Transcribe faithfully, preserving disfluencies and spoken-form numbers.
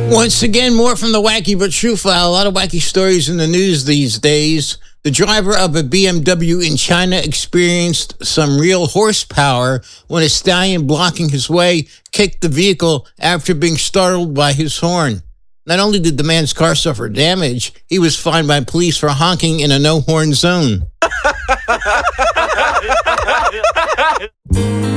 Once again, more from the Wacky But True File. A lot of wacky stories in the news these days. The driver of a B M W in China experienced some real horsepower when a stallion blocking his way kicked the vehicle after being startled by his horn. Not only did the man's car suffer damage, he was fined by police for honking in a no-horn zone.